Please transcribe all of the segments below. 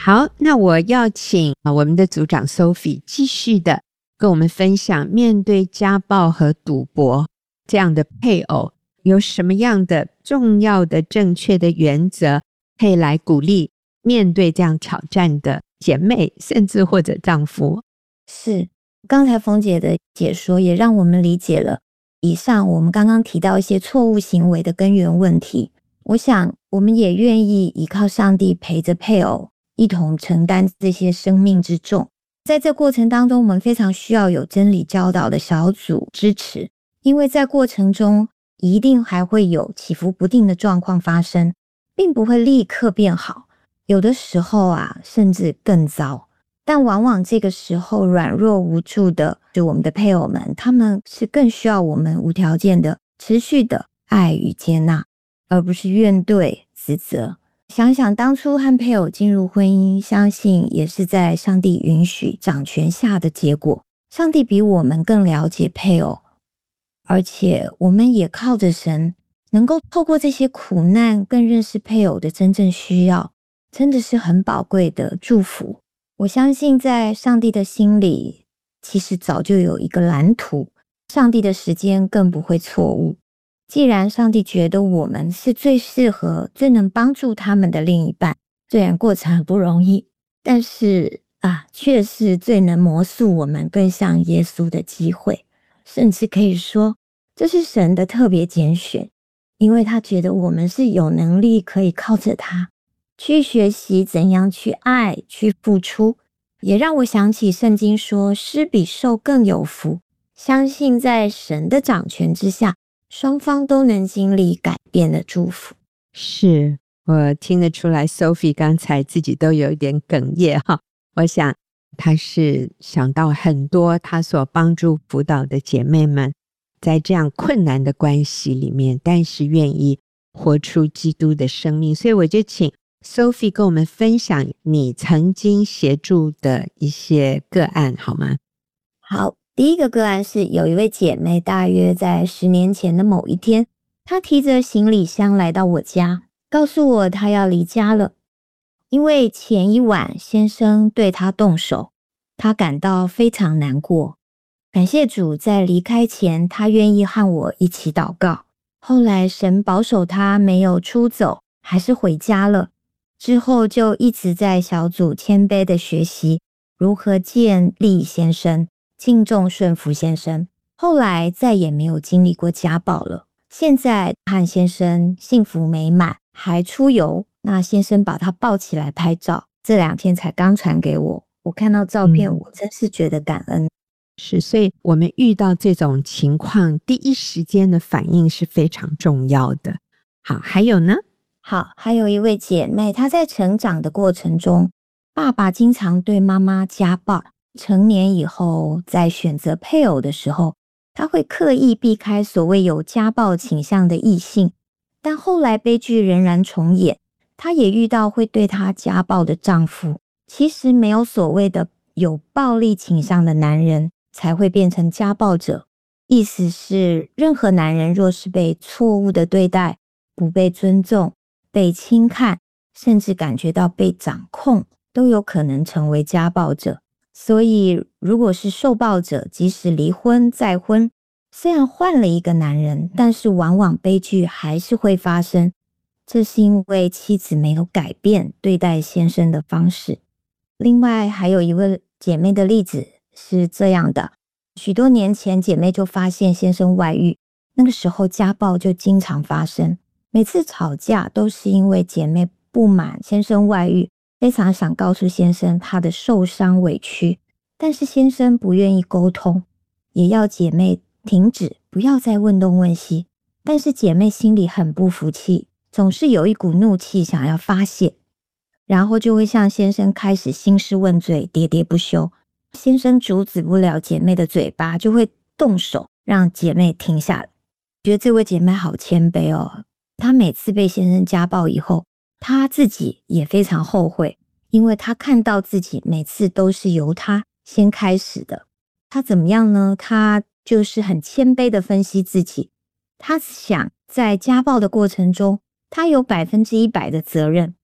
好，那我要请我们的组长 Sophie 继续的跟我们分享，面对家暴和赌博这样的配偶，有什么样的重要的正确的原则可以来鼓励面对这样挑战的姐妹，甚至或者丈夫。 是，刚才冯姐的解说也让我们理解了以上我们刚刚提到一些错误行为的根源问题。我想我们也愿意依靠上帝陪着配偶一同承担这些生命之重。在这过程当中，我们非常需要有真理教导的小组支持，因为在过程中一定还会有起伏不定的状况发生，并不会立刻变好，有的时候甚至更糟。但往往这个时候软弱无助的就我们的配偶们，他们是更需要我们无条件的持续的爱与接纳，而不是怨怼指责。想想当初和配偶进入婚姻，相信也是在上帝允许掌权下的结果。上帝比我们更了解配偶，而且我们也靠着神能够透过这些苦难更认识配偶的真正需要，真的是很宝贵的祝福。我相信在上帝的心里其实早就有一个蓝图，上帝的时间更不会错误。既然上帝觉得我们是最适合最能帮助他们的另一半，虽然过程很不容易，但是却是最能磨塑我们更像耶稣的机会。甚至可以说这是神的特别拣选，因为他觉得我们是有能力可以靠着他去学习怎样去爱，去付出。也让我想起圣经说，施比受更有福。相信在神的掌权之下，双方都能经历改变的祝福。 是，我听得出来 Sophie 刚才自己都有一点哽咽哈。我想她是想到很多她所帮助辅导的姐妹们在这样困难的关系里面，但是愿意活出基督的生命。所以我就请 Sophie 跟我们分享你曾经协助的一些个案好吗？ 好，第一个个案是有一位姐妹，大约在10年前的某一天，她提着行李箱来到我家，告诉我她要离家了，因为前一晚先生对她动手，她感到非常难过。感谢主，在离开前她愿意和我一起祷告，后来神保守她没有出走，还是回家了。之后就一直在小组谦卑的学习如何建立先生，敬重顺服先生，后来再也没有经历过家暴了。现在和先生幸福美满，还出游，那先生把他抱起来拍照，这2天才刚传给我，我看到照片我真是觉得感恩。 是，所以我们遇到这种情况，第一时间的反应是非常重要的。好，还有呢？ 好，还有一位姐妹，她在成长的过程中，爸爸经常对妈妈家暴，成年以后在选择配偶的时候，她会刻意避开所谓有家暴倾向的异性，但后来悲剧仍然重演，她也遇到会对她家暴的丈夫。其实没有所谓的有暴力倾向的男人才会变成家暴者，意思是任何男人若是被错误的对待，不被尊重，被轻看，甚至感觉到被掌控，都有可能成为家暴者。所以如果是受暴者，即使离婚再婚，虽然换了一个男人，但是往往悲剧还是会发生，这是因为妻子没有改变对待先生的方式。另外还有一位姐妹的例子是这样的，许多年前姐妹就发现先生外遇，那个时候家暴就经常发生，每次吵架都是因为姐妹不满先生外遇，非常想告诉先生她的受伤委屈，但是先生不愿意沟通，也要姐妹停止，不要再问东问西，但是姐妹心里很不服气，总是有一股怒气想要发泄，然后就会向先生开始兴师问罪，喋喋不休。先生阻止不了姐妹的嘴巴，就会动手让姐妹停下来。觉得这位姐妹好谦卑哦，她每次被先生家暴以后，她自己也非常后悔，因为她看到自己每次都是由她先开始的。她怎么样呢？她就是很谦卑的分析自己，她想在家暴的过程中，她有100%的责任，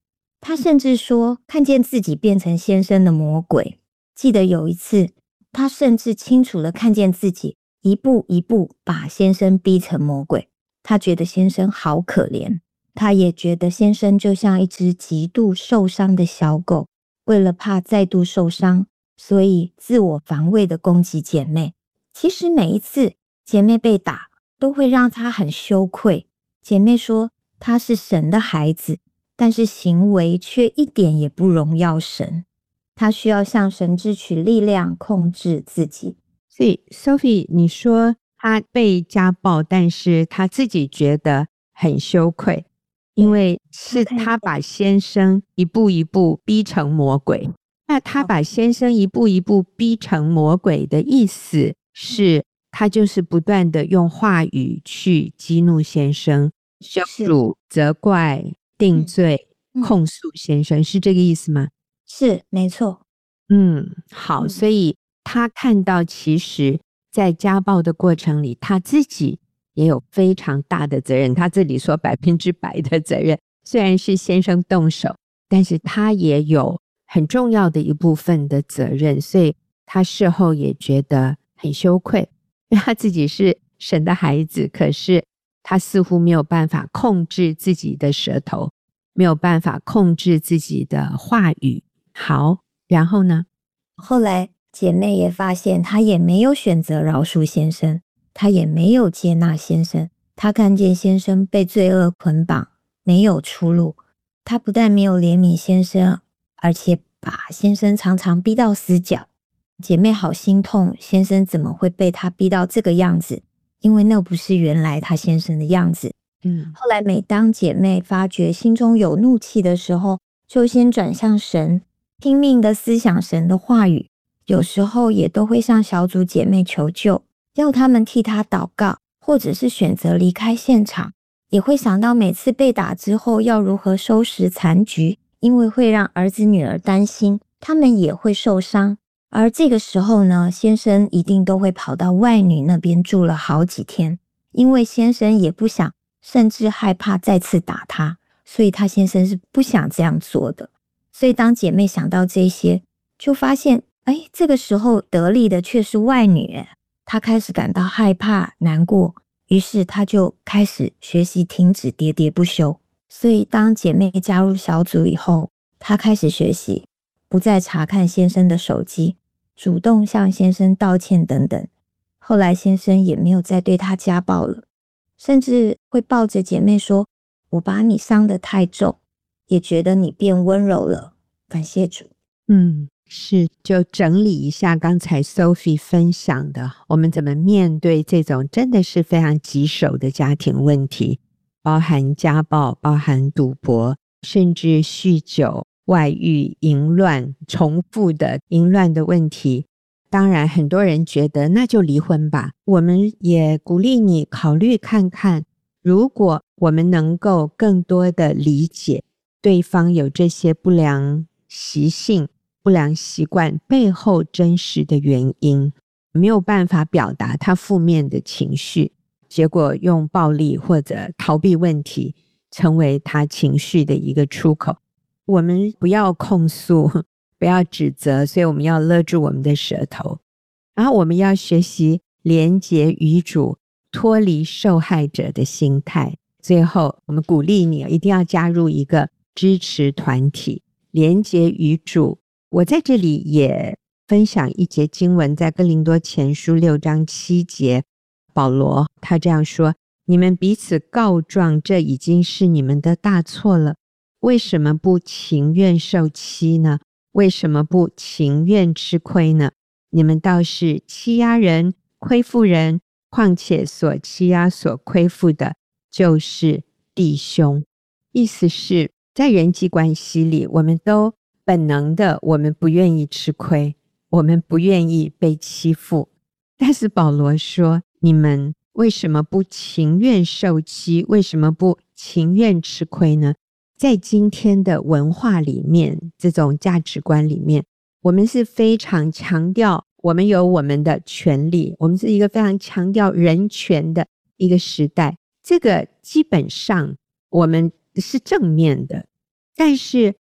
她甚至说看见自己变成先生的魔鬼。记得有一次，她甚至清楚地看见自己一步一步把先生逼成魔鬼。她觉得先生好可怜，她也觉得先生就像一只极度受伤的小狗，为了怕再度受伤，所以自我防卫的攻击姐妹。其实每一次姐妹被打，都会让她很羞愧。姐妹说她是神的孩子，但是行为却一点也不荣耀神。她需要向神支取力量，控制自己。 所以 Sophie 你说她被家暴，但是她自己觉得很羞愧，因为是她把先生一步一步逼成魔鬼。那她把先生一步一步逼成魔鬼的意思是，她就是不断的用话语去激怒先生，羞辱、责怪、定罪、控诉先生，是这个意思吗？ 是，没错。 好，所以她看到其实在家暴的过程里，她自己也有非常大的责任。她这里说100%的责任，虽然是先生动手，但是她也有很重要的一部分的责任，所以她事后也觉得很羞愧，因为她自己是神的孩子，可是她似乎没有办法控制自己的舌头，没有办法控制自己的话语。好，然后呢？ 后来姐妹也发现，她也没有选择饶恕先生，她也没有接纳先生。她看见先生被罪恶捆绑，没有出路。她不但没有怜悯先生，而且把先生常常逼到死角。姐妹好心痛，先生怎么会被她逼到这个样子？因为那不是原来她先生的样子。后来每当姐妹发觉心中有怒气的时候，就先转向神，拼命的思想神的话语，有时候也都会向小组姐妹求救，要他们替她祷告，或者是选择离开现场。也会想到每次被打之后要如何收拾残局，因为会让儿子女儿担心，他们也会受伤。而这个时候呢，先生一定都会跑到外女那边住了好几天，因为先生也不想，甚至害怕再次打他，所以他先生是不想这样做的。所以当姐妹想到这些，就发现这个时候得利的却是外女。她开始感到害怕难过，于是她就开始学习停止喋喋不休。所以当姐妹加入小组以后，她开始学习不再查看先生的手机，主动向先生道歉等等。后来先生也没有再对她家暴了，甚至会抱着姐妹说，我把你伤得太重，也觉得你变温柔了，感谢主。 是，就整理一下刚才 Sophie 分享的，我们怎么面对这种真的是非常棘手的家庭问题，包含家暴，包含赌博，甚至酗酒、外遇、淫乱，重复的淫乱的问题。当然很多人觉得那就离婚吧，我们也鼓励你考虑看看，如果我们能够更多的理解对方有这些不良习性、不良习惯背后真实的原因，没有办法表达他负面的情绪，结果用暴力或者逃避问题成为他情绪的一个出口。我们不要控诉，不要指责，所以我们要勒住我们的舌头，然后我们要学习连结于主，脱离受害者的心态。最后我们鼓励你一定要加入一个支持团体，连结于主。我在这里也分享一节经文，在哥林多前书6章7节，保罗他这样说，你们彼此告状，这已经是你们的大错了。为什么不情愿受欺呢？为什么不情愿吃亏呢？你们倒是欺压人，亏负人，况且所欺压所亏负的就是弟兄。意思是在人际关系里，我们都本能的，我们不愿意吃亏，我们不愿意被欺负，但是保罗说，你们为什么不情愿受欺？为什么不情愿吃亏呢？在今天的文化里面，这种价值观里面，我们是非常强调我们有我们的权利，我们是一个非常强调人权的一个时代，这个基本上我们是正面的。但是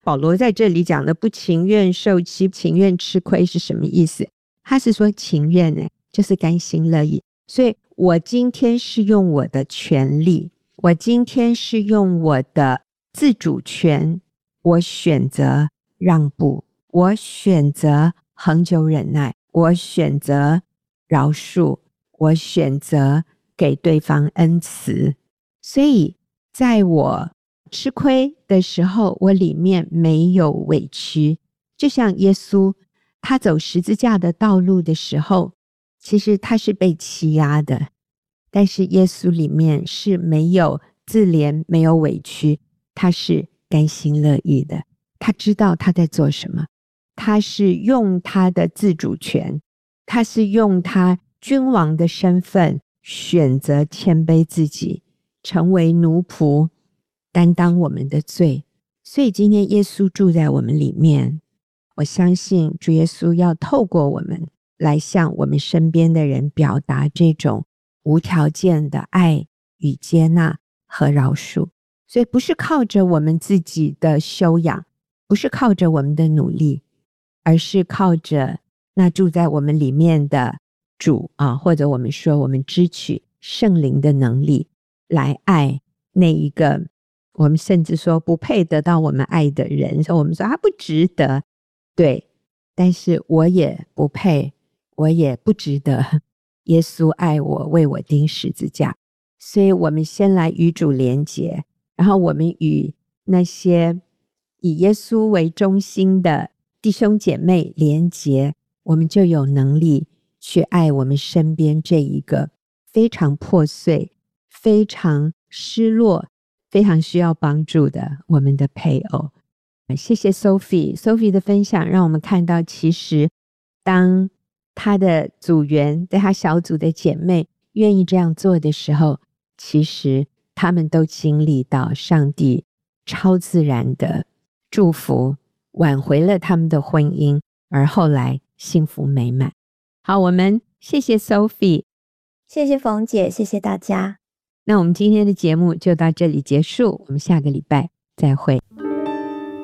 保罗在这里讲的不情愿受欺、情愿吃亏是什么意思？他是说情愿就是甘心乐意。所以我今天是用我的权利，我今天是用我的自主权，我选择让步，我选择恒久忍耐，我选择饶恕，我选择给对方恩慈。所以在我吃亏的时候，我里面没有委屈。就像耶稣他走十字架的道路的时候，其实他是被欺压的，但是耶稣里面是没有自怜，没有委屈，他是甘心乐意的。他知道他在做什么，他是用他的自主权，他是用他君王的身份选择谦卑自己，成为奴仆，担当我们的罪。所以今天耶稣住在我们里面，我相信主耶稣要透过我们来向我们身边的人表达这种无条件的爱与接纳和饶恕。所以不是靠着我们自己的修养，不是靠着我们的努力，而是靠着那住在我们里面的主或者我们说我们支取圣灵的能力来爱那一个我们甚至说不配得到我们爱的人。所以我们说他不值得，对，但是我也不配，我也不值得。耶稣爱我，为我钉十字架。所以我们先来与主连结，然后我们与那些以耶稣为中心的弟兄姐妹连结，我们就有能力去爱我们身边这一个非常破碎、非常失落、非常需要帮助的我们的配偶。谢谢 Sophie 的分享，让我们看到其实当她的组员在她小组的姐妹愿意这样做的时候，其实他们都经历到上帝超自然的祝福，挽回了他们的婚姻，而后来幸福美满。好，我们谢谢 Sophie， 谢谢冯姐，谢谢大家。 那我们今天的节目就到这里结束，我们下个礼拜再会。